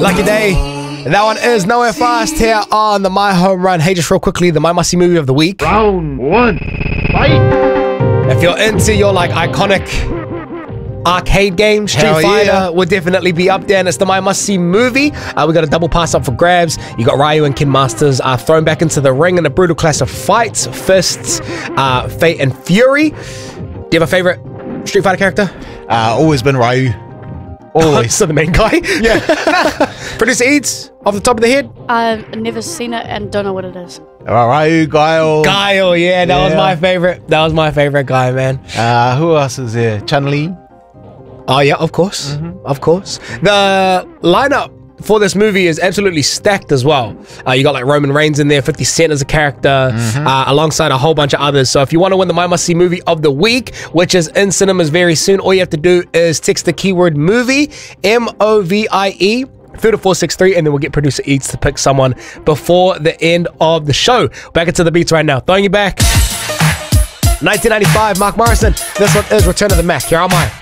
Lucky day. That one is nowhere fast here on the My Home Run. Hey, just real quickly, the My Must See movie of the week. Round one, fight! If you're into your like iconic arcade game, Street Fighter would definitely be up there, and it's the My Must See movie. We got a double pass up for grabs. You got Ryu and Ken Masters are thrown back into the ring in a brutal clash of fights, fists, fate, and fury. Do you have a favorite Street Fighter character? Always been Ryu. Always. So the main guy? Yeah. Producer Eads, off the top of the head? I've never seen it and don't know what it is. Ryu, Guile. Guile, yeah, that was my favorite. That was my favorite guy, man. Who else is there? Chun-Li. Oh yeah, of course, of course. The lineup for this movie is absolutely stacked as well. You got like Roman Reigns in there, 50 Cent as a character, alongside a whole bunch of others. So if you want to win the My Must See movie of the week, which is in cinemas very soon, all you have to do is text the keyword movie, M-O-V-I-E, through to 463, and then we'll get producer Eats to pick someone before the end of the show. Back into the beats right now. Throwing you back. 1995, Mark Morrison. This one is Return of the Mac. Here am I.